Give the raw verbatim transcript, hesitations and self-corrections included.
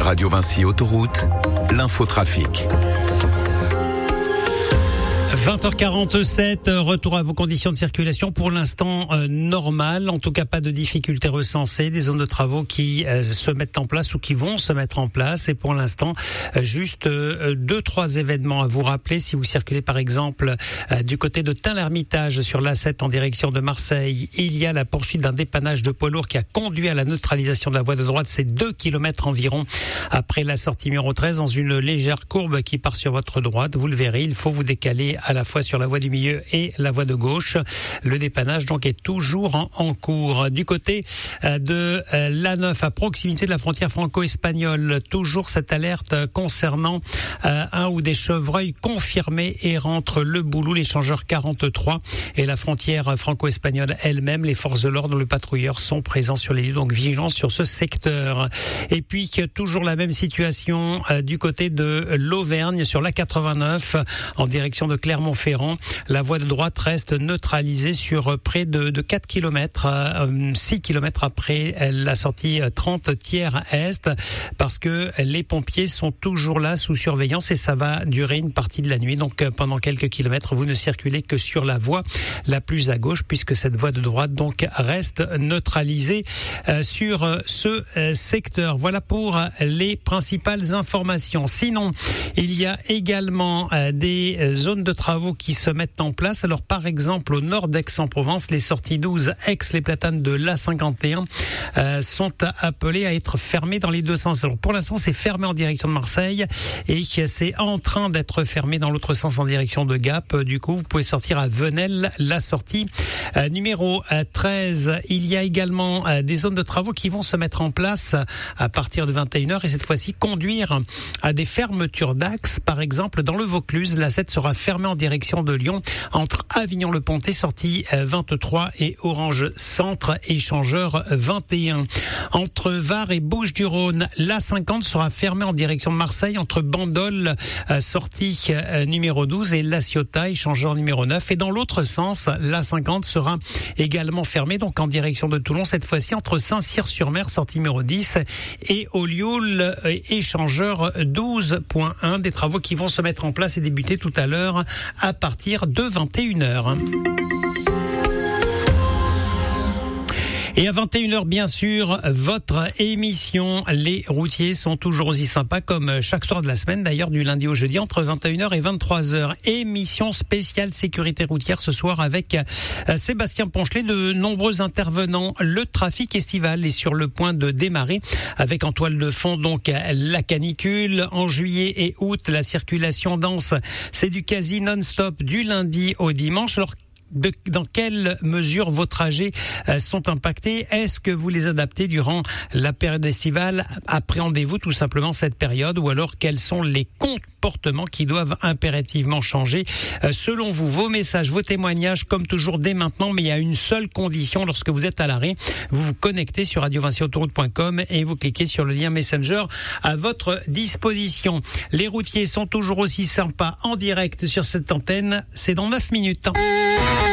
Radio Vinci Autoroute, l'infotrafic. vingt heures quarante-sept, retour à vos conditions de circulation. Pour l'instant, euh, normal. En tout cas, pas de difficultés recensées. Des zones de travaux qui euh, se mettent en place ou qui vont se mettre en place. Et pour l'instant, euh, juste euh, deux, trois événements à vous rappeler. Si vous circulez, par exemple, euh, du côté de Tain-l'Hermitage sur l'A sept en direction de Marseille, il y a la poursuite d'un dépannage de poids lourd qui a conduit à la neutralisation de la voie de droite. C'est deux kilomètres environ après la sortie numéro treize dans une légère courbe qui part sur votre droite. Vous le verrez, il faut vous décaler à la fois sur la voie du milieu et la voie de gauche. Le dépannage donc est toujours en, en cours. Du côté euh, de euh, l'A neuf, à proximité de la frontière franco-espagnole, toujours cette alerte concernant euh, un ou des chevreuils confirmés errant entre le Boulou, l'échangeur quarante-trois et la frontière franco-espagnole elle-même. Les forces de l'ordre, le patrouilleur sont présents sur les lieux, donc vigilance sur ce secteur. Et puis toujours la même situation euh, du côté de l'Auvergne sur l'A quatre-vingt-neuf en direction de Clermont-Ferrand. La voie de droite reste neutralisée sur près de, de quatre kilomètres, euh, six kilomètres après la sortie trente tiers est, parce que les pompiers sont toujours là sous surveillance et ça va durer une partie de la nuit. Donc pendant quelques kilomètres, vous ne circulez que sur la voie la plus à gauche, puisque cette voie de droite donc reste neutralisée euh, sur ce euh, secteur. Voilà pour les principales informations. Sinon, il y a également euh, des zones de travaux qui se mettent en place. Alors par exemple au nord d'Aix-en-Provence, les sorties douze Aix, les platanes de l'A cinquante et un euh, sont appelées à être fermées dans les deux sens. Alors pour l'instant c'est fermé en direction de Marseille et c'est en train d'être fermé dans l'autre sens en direction de Gap. Du coup vous pouvez sortir à Venelle, la sortie euh, numéro treize. Il y a également euh, des zones de travaux qui vont se mettre en place à partir de vingt et une heures et cette fois-ci conduire à des fermetures d'axes. Par exemple dans le Vaucluse, l'A sept sera fermée en direction de Lyon entre Avignon-le-Pontet, sortie vingt-trois, et Orange Centre, échangeur vingt et un. Entre Var et Bouches-du-Rhône, l'A cinquante sera fermée en direction de Marseille entre Bandol, sortie numéro douze, et La Ciotat, échangeur numéro neuf. Et dans l'autre sens, l'A cinquante sera également fermée, donc en direction de Toulon, cette fois-ci entre Saint-Cyr-sur-Mer, sortie numéro dix, et Olioul, échangeur douze point un. Des travaux qui vont se mettre en place et débuter tout à l'heure à partir de vingt et une heures. Et à vingt et une heures, bien sûr, votre émission. Les routiers sont toujours aussi sympas, comme chaque soir de la semaine, d'ailleurs, du lundi au jeudi, entre vingt et une heures et vingt-trois heures. Émission spéciale sécurité routière ce soir avec Sébastien Ponchelet, de nombreux intervenants. Le trafic estival est sur le point de démarrer, avec en toile de fond, donc, la canicule. En juillet et août, la circulation dense, c'est du quasi non-stop du lundi au dimanche. Alors, De, dans quelle mesure vos trajets euh, sont impactés? Est-ce que vous les adaptez durant la période estivale? Appréhendez-vous tout simplement cette période, ou alors quels sont les comportements qui doivent impérativement changer euh, selon vous? Vos messages, vos témoignages, comme toujours dès maintenant, mais il y a une seule condition lorsque vous êtes à l'arrêt. Vous vous connectez sur radio vinci autoroute point com et vous cliquez sur le lien Messenger à votre disposition. Les routiers sont toujours aussi sympas en direct sur cette antenne. C'est dans neuf minutes.